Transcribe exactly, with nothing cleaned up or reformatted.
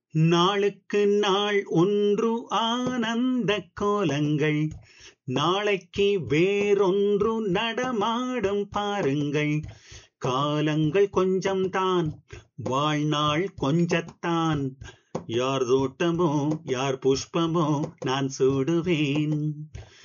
நாளுக்கு நாள் ஒன்று ஆனந்த கோலங்கள், நாளைக்கு வேறொன்று நடமாடும் பாருங்கள். காலங்கள் கொஞ்சம்தான், வாழ்நாள் கொஞ்சத்தான். யார் தோட்டமோ யார் புஷ்பமோ நான் சூடுவேன்.